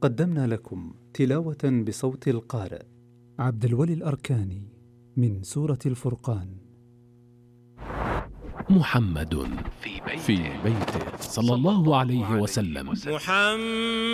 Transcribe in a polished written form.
قدمنا لكم تلاوة بصوت القارئ عبد الولي الأركاني من سورة الفرقان. محمد في بيته صلى الله عليه وسلم. محمد